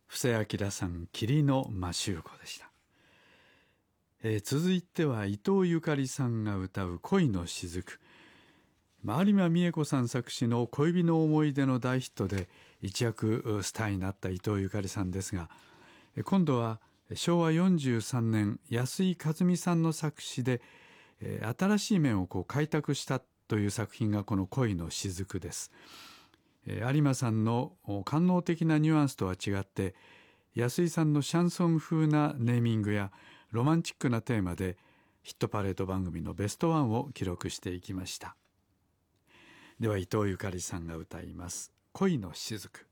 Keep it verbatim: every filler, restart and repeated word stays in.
布施明さん、霧の摩周湖でした。えー、続いては伊藤ゆかりさんが歌う恋の雫。有馬美恵子さん作詞の恋人の思い出の大ヒットで一躍スターになった伊藤ゆかりさんですが、今度はしょうわよんじゅうさんねん安井和美さんの作詞で新しい面をこう開拓したという作品がこの恋の雫です。有馬さんの官能的なニュアンスとは違って安井さんのシャンソン風なネーミングやロマンチックなテーマでヒットパレード番組のベストワンを記録していきました。では伊藤ゆかりさんが歌います恋の雫。